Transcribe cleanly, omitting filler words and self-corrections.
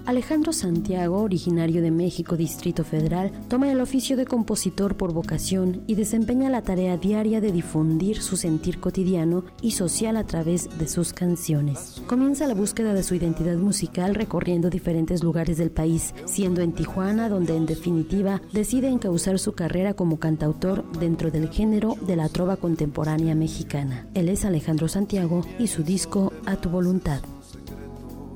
Alejandro Santiago, originario de México, Distrito Federal, toma el oficio de compositor por vocación y desempeña la tarea diaria de difundir su sentir cotidiano y social a través de sus canciones. Comienza la búsqueda de su identidad musical recorriendo diferentes lugares del país, siendo en Tijuana donde en definitiva decide encauzar su carrera como cantautor dentro del género de la trova contemporánea mexicana. Él es Alejandro Santiago y su disco A tu voluntad.